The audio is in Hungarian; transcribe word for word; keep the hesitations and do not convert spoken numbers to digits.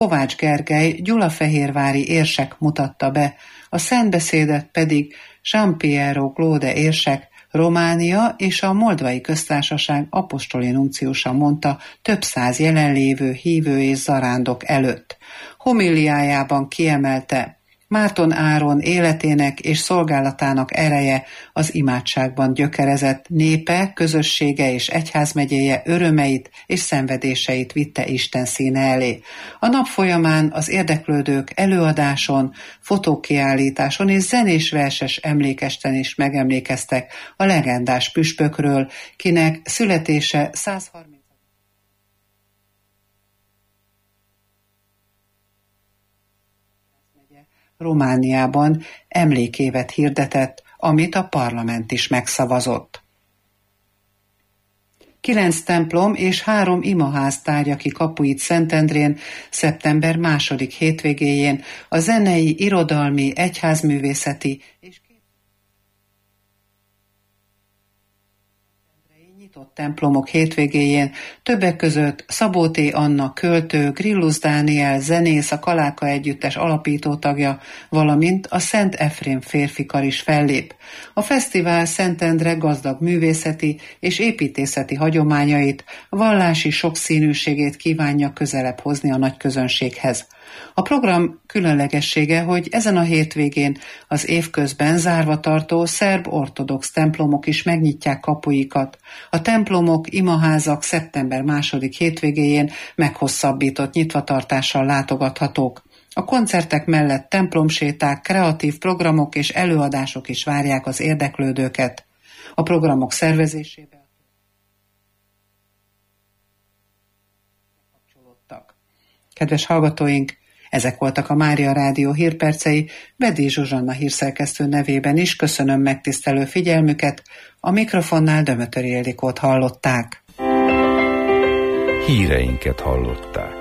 Kovács Gergely gyulafehérvári érsek mutatta be, a szentbeszédet pedig Giampiero Claude érsek Románia és a Moldvai Köztársaság apostoli nunciusa mondta több száz jelenlévő hívő és zarándok előtt. Homiliájában kiemelte, Márton Áron életének és szolgálatának ereje az imádságban gyökerezett, népe, közössége és egyházmegyéje örömeit és szenvedéseit vitte Isten színe elé. A nap folyamán az érdeklődők előadáson, fotókiállításon és zenés verses emlékesten is megemlékeztek a legendás püspökről, kinek születése százharminc Romániában emlékévet hirdetett, amit a parlament is megszavazott. Kilenc templom és három imaház tárja ki kapuit Szentendrén szeptember második hétvégéjén a zenei, irodalmi, egyházművészeti és nyitott templomok hétvégéjén többek között Szabó T. Anna költő, Grillus Dániel zenész, a Kaláka együttes alapítótagja, valamint a Szent Efrém férfikar is fellép. A fesztivál Szentendre gazdag művészeti és építészeti hagyományait, vallási sokszínűségét kívánja közelebb hozni a nagy közönséghez. A program különlegessége, hogy ezen a hétvégén az évközben zárva tartó szerb ortodox templomok is megnyitják kapuikat. A templomok, imaházak szeptember második hétvégéjén meghosszabbított nyitvatartással látogathatók. A koncertek mellett templomséták, kreatív programok és előadások is várják az érdeklődőket. A programok szervezésébe kapcsolódtak. Kedves hallgatóink, ezek voltak a Mária Rádió hírpercei, Bedi Zsuzsanna hírszerkesztő nevében is köszönöm megtisztelő figyelmüket, a mikrofonnál Dömötöri Ildikót hallották. Híreinket hallották.